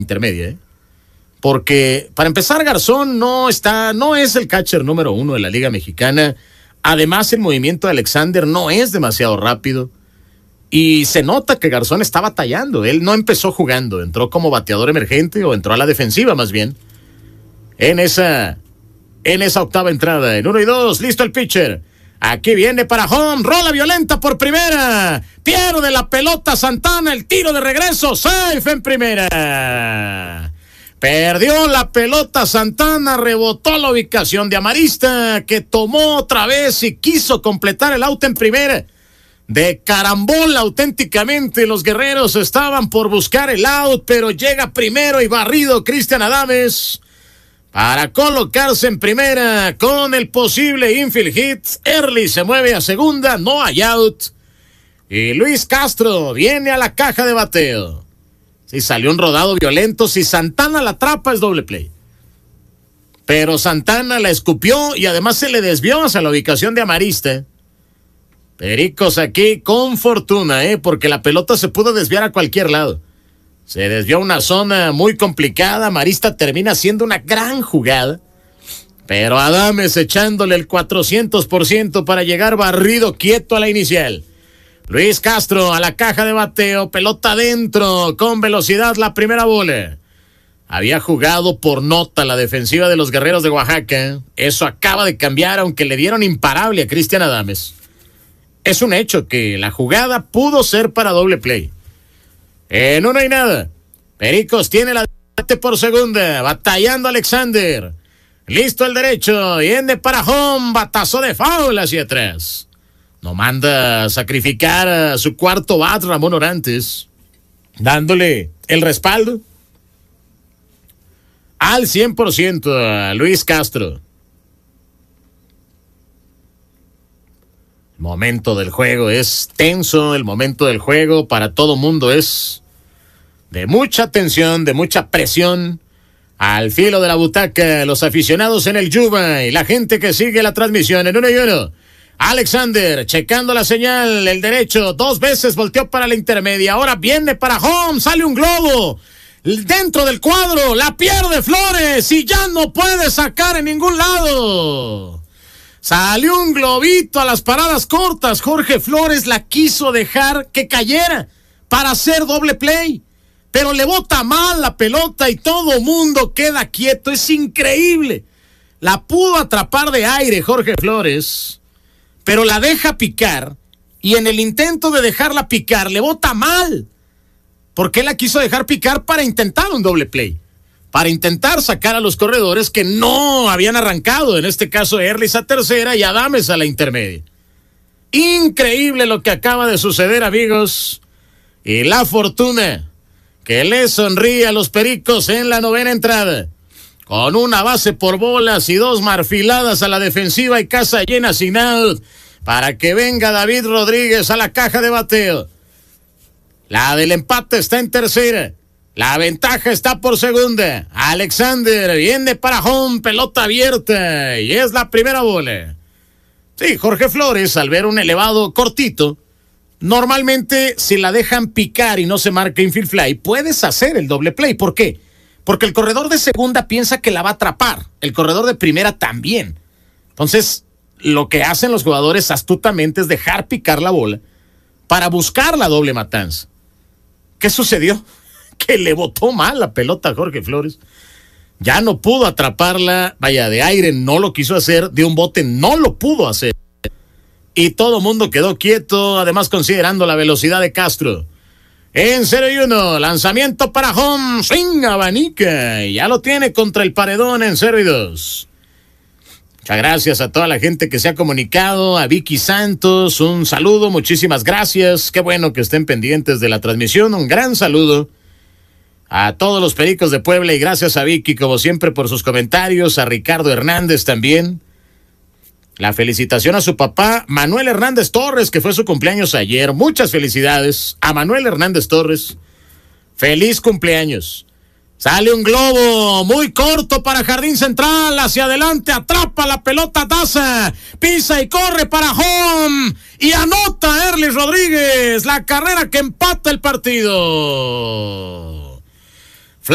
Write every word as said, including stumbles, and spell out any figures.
intermedia, ¿eh? Porque, para empezar, Garzón no está, no es el catcher número uno de la Liga Mexicana. Además, el movimiento de Alexander no es demasiado rápido. Y se nota que Garzón está batallando. Él no empezó jugando, entró como bateador emergente o entró a la defensiva más bien. En esa, en esa octava entrada, en uno y dos, listo el pitcher. Aquí viene para home, rola violenta por primera. Pierde la pelota Santana, el tiro de regreso, safe en primera. Perdió la pelota Santana, rebotó la ubicación de Amarista, que tomó otra vez y quiso completar el out en primera. De carambola auténticamente, los guerreros estaban por buscar el out, pero llega primero y barrido Cristian Adames para colocarse en primera con el posible infield hit. Early se mueve a segunda, no hay out. Y Luis Castro viene a la caja de bateo. Si salió un rodado violento, si Santana la atrapa es doble play. Pero Santana la escupió y además se le desvió hacia la ubicación de Amarista. Pericos aquí con fortuna, ¿eh? Porque la pelota se pudo desviar a cualquier lado. Se desvió a una zona muy complicada. Amarista termina haciendo una gran jugada. Pero Adames echándole el cuatrocientos por ciento para llegar barrido quieto a la inicial. Luis Castro a la caja de bateo, pelota adentro, con velocidad la primera bola. Había jugado por nota la defensiva de los Guerreros de Oaxaca. Eso acaba de cambiar, aunque le dieron imparable a Cristian Adames. Es un hecho que la jugada pudo ser para doble play. En uno y nada, Pericos tiene la debate por segunda, batallando Alexander. Listo el derecho, viene para home, batazo de foul hacia atrás. No manda a sacrificar a su cuarto bat Ramón Orantes, dándole el respaldo al cien por ciento a Luis Castro. El momento del juego es tenso, el momento del juego para todo mundo es de mucha tensión, de mucha presión. Al filo de la butaca, los aficionados en el Yuba y la gente que sigue la transmisión en uno y uno. Alexander, checando la señal, el derecho, dos veces volteó para la intermedia, ahora viene para home, sale un globo, dentro del cuadro, la pierde Flores y ya no puede sacar en ningún lado. Salió un globito a las paradas cortas, Jorge Flores la quiso dejar que cayera para hacer doble play, pero le bota mal la pelota y todo mundo queda quieto, es increíble. La pudo atrapar de aire Jorge Flores, pero la deja picar, y en el intento de dejarla picar, le bota mal. ¿Por qué la quiso dejar picar? Para intentar un doble play, para intentar sacar a los corredores que no habían arrancado, en este caso Erlis a tercera y Adames a la intermedia. Increíble lo que acaba de suceder, amigos, y la fortuna que le sonríe a los Pericos en la novena entrada. Con una base por bolas y dos marfiladas a la defensiva y casa llena sin out, para que venga David Rodríguez a la caja de bateo. La del empate está en tercera. La ventaja está por segunda. Alexander viene para home, pelota abierta y es la primera bola. Sí, Jorge Flores, al ver un elevado cortito, normalmente si la dejan picar y no se marca infield fly, puedes hacer el doble play. ¿Por qué? Porque el corredor de segunda piensa que la va a atrapar. El corredor de primera también. Entonces, lo que hacen los jugadores astutamente es dejar picar la bola para buscar la doble matanza. ¿Qué sucedió? Que le botó mal la pelota a Jorge Flores. Ya no pudo atraparla. Vaya, de aire no lo quiso hacer. De un bote no lo pudo hacer. Y todo mundo quedó quieto, además considerando la velocidad de Castro. En cero y uno, lanzamiento para home, swing, abanica, y ya lo tiene contra el paredón en cero y dos. Muchas gracias a toda la gente que se ha comunicado, a Vicky Santos, un saludo, muchísimas gracias, qué bueno que estén pendientes de la transmisión, un gran saludo a todos los Pericos de Puebla y gracias a Vicky, como siempre, por sus comentarios, a Ricardo Hernández también. La felicitación a su papá, Manuel Hernández Torres, que fue su cumpleaños ayer. Muchas felicidades a Manuel Hernández Torres. Feliz cumpleaños. Sale un globo muy corto para Jardín Central. Hacia adelante, atrapa la pelota Daza. Pisa y corre para home. Y anota Erlis Rodríguez. La carrera que empata el partido.